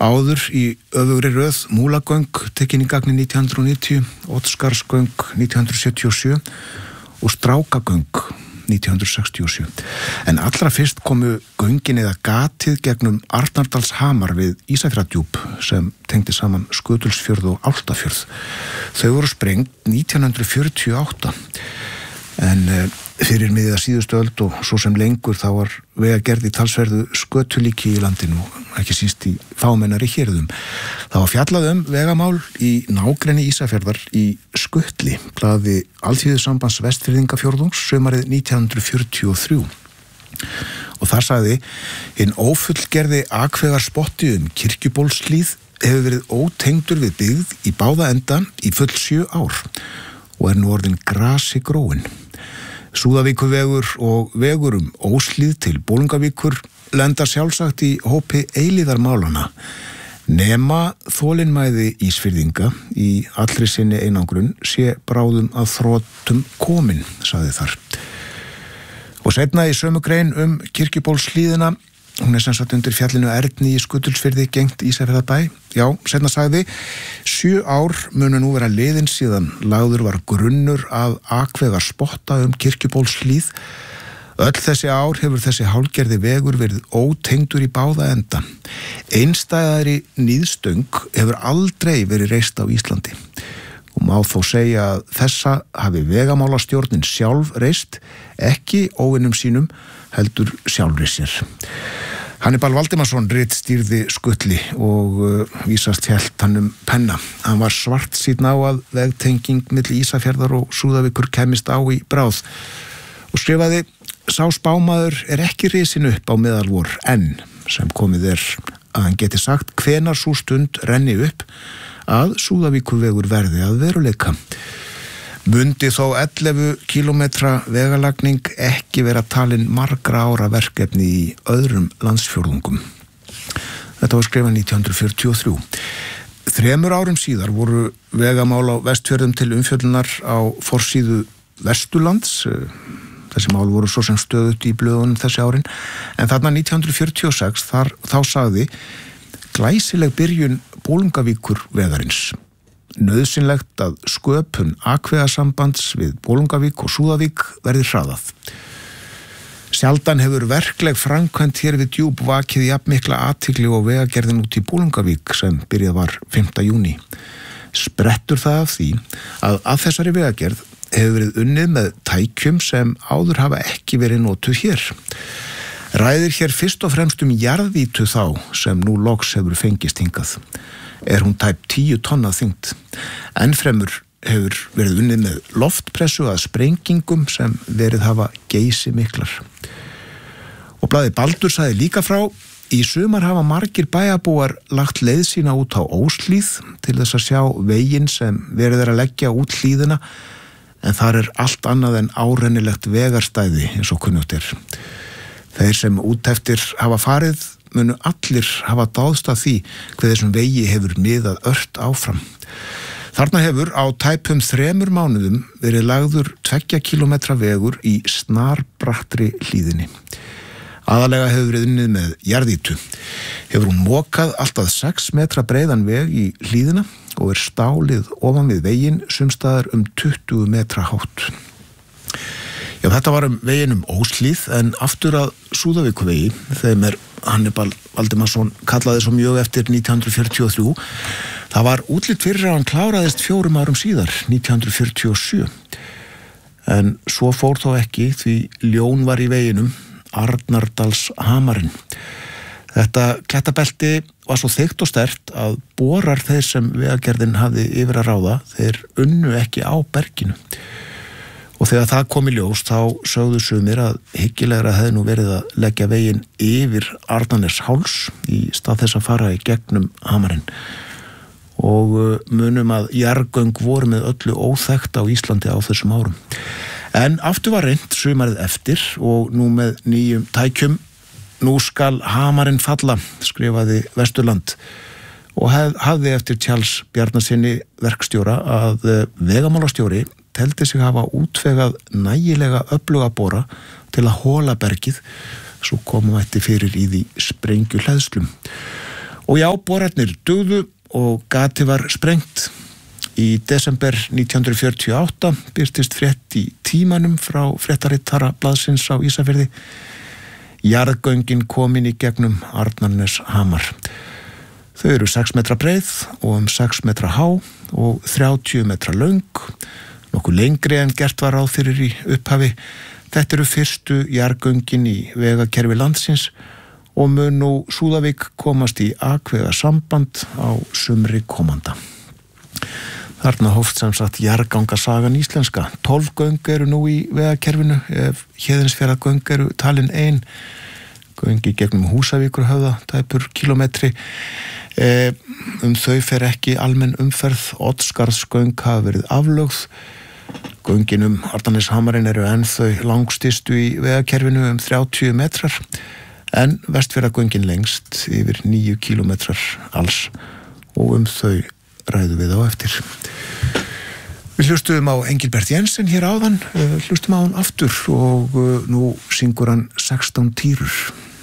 Áður í öfugri röð Múlagöng tekin í gagni 1990, Oddskarsgöng 1977 og Strákagöng 1967. En allra fyrst komu göngin eða gatið gegnum Arnardalshamar við Ísafjarðardjúp sem tengdi saman Skutulsfjörð og Álftafjörð. Þau voru sprengt 1948 en fyrir miðja síðustu öld og svo sem lengur þá var vegagerð í talsverðu skötulíki í landinu og ekki síst í fámennari hérðum. Það var fjallað vegamál í nágrenni Ísafjarðar í Skutli, blaði Alþýðusambands Vestfirðingafjórðungs sumarið 1943. Og þar sagði: hinn ófullgerði akvegarspotti Kirkjubólshlíð hefur verið ótengdur við byggð í báða enda í full 7 ár og nú orðin grasi gróin. Súðavíkurvegur og vegur Óshlíð til Bolungarvíkur lenda sjálfsagt í hópi eilíðarmálana, nema þolinmæði Ísfirðinga í allri sinni einangrun sé bráðum að þrotum komin, sagði þar. Og seinna í sömu grein Kirkjubólshlíðina, hún sem sagt undir fjallinu Erni í Skutulsfirði gengt Ísafjarðarbæ. Já, seinna sagði: 7 ár munu nú vera liðin síðan lagður var grunnur að akvegarspotta Kirkjubólshlíð. Öll þessi ár hefur þessi hálgerði vegur verið ótengdur í báða enda. Einstæðari níðstöng hefur aldrei verið reist á Íslandi. Og má þó segja að þessa hafi vegamálastjórnin sjálf reist, ekki óvinnum sínum, heldur sjálfri sér. Hannibal Valdimarsson ritstýrði Skutli og vísast hélt hann penna. Hann var svartsýnn á að vegtenging milli Ísafjarðar og Súðavíkur kæmist á í bráð og skrifaði: sá spámaður ekki risin upp á meðalvor enn, sem komið að hann geti sagt hvenær sú stund renni upp að Súðavíkurvegur verði að veruleika. Mundi þó 11 kilometra vegalagning ekki vera talin margra ára verkefni í öðrum landsfjórðungum. Þetta var skrifað 1943. 3 árum síðar voru vegamál á Vestfjörðum til umfjöllunar á forsíðu Vesturlands. Þessi mál voru svo sem stöðut í blöðunum þessi árin. En þarna 1946 þá sagði: glæsileg byrjun Bolungarvíkur vegarins. Nauðsynlegt að sköpun akvegasambands við Bolungarvík og Súðavík verði hraðað. Sjaldan hefur verkleg framkvæmd hér við Djúp vakið jafnmikla athygli og vegagerðin út í Bolungarvík sem byrjað var 5. júní. Sprettur það af því að þessari vegagerð hefur verið unnið með tækjum sem áður hafa ekki verið notuð hér. Ræðir hér fyrst og fremst jarðvítu þá sem nú loks hefur fengist hingað. Hún tæp 10 tonna þyngd. Ennfremur hefur verið unnið með loftpressu að sprengingum sem verið hafa geysimiklar. Og blaðið Baldur sagði líka frá: í sumar hafa margir bæjarbúar lagt leið sína út á Óshlíð til þess að sjá veginn sem verið að leggja út hlíðina, en þar allt annað en árennilegt vegarstæði eins og kunnugt Þeir sem úteftir hafa farið munu allir hafa dáðst að því hve þessum vegi hefur miðað ört áfram. Þarna hefur á tæpum 3 mánuðum verið lagður 2 kilometra vegur í snarbrattri hlíðinni. Aðalega hefur verið unnið með jarðítu. Hefur hún mokað allt að 6 metra breiðan veg í hlíðina og stálið ofan við veginn sumstaðar 20 metra hátt. Já, þetta var veginn Óshlíð, en aftur að Súðavíkurvegi, þeim Hannibal Valdimarsson kallaði svo mjög eftir 1943. Það var útlit fyrir að hann kláraðist 4 árum síðar, 1947. En svo fór þó ekki, því ljón var í veginum, Arnardalshamarinn. Þetta klettabelti var svo þykkt og sterkt að borar þeir sem vegagerðin hafði yfir að ráða, þeir unnu ekki á berginu. Og þegar það kom í ljós þá sögðu sumir að hyggilegra hefði nú verið að leggja veginn yfir Arnarnesháls í stað þess að fara í gegnum hamarinn. Og munum að jarðgöng voru með öllu óþekkt á Íslandi á þessum árum. En aftur var reynt sumarið eftir og nú með nýjum tækjum. Nú skal hamarinn falla, skrifaði Vesturland, og hafði eftir Charles Bjarnasyni verkstjóra að vegamálastjóri teldi sig hafa útvegað nægilega öfluga bora til að hola bergið, svo komum þetta fyrir í því sprengjuhleðslum. Og já, borarnir dugðu og gatið var sprengt. Í desember 1948 birtist frétt í Tímanum frá fréttaritara blaðsins á Ísafirði. Jarðgöngin komin í gegnum Arnarneshamar. Þau eru 6 metra breið og 6 metra há og 30 metra löng, nokkuð lengri en gert var ráð fyrir í upphafi. Þetta eru fyrstu jarðgöngin í vegakerfi landsins og mun nú Súðavík komast í akvegasamband á sumri komanda. Þarna hófst sem sagt jarðgangasagan íslenska. 12 göng eru nú í vegakerfinu, ef Héðinsfjarðargöng eru talin ein. Göngi gegnum Húsavíkurhöfða, tæpur kilometri. Þau fer ekki almenn umferð. Oddsskarðsgöng hafa verið aflögð. Göngin Arnarneshamarinn eru enn þau langstystu í vegakerfinu 30 metrar. En Vestfjarðargöngin lengst yfir 9 kilometrar alls og þau ræðum við á eftir. Við hlustuðum á Engilbert Jensen hér áðan, hlustum á hann aftur og nú syngur hann 16 týrur.